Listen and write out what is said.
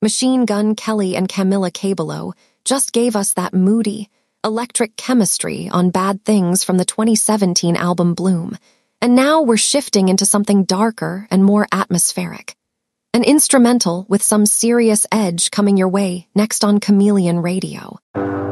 Machine Gun Kelly and Camila Cabello just gave us that moody, electric chemistry on Bad Things from the 2017 album Bloom, and now we're shifting into something darker and more atmospheric. An instrumental with some serious edge coming your way next on Chameleon Radio.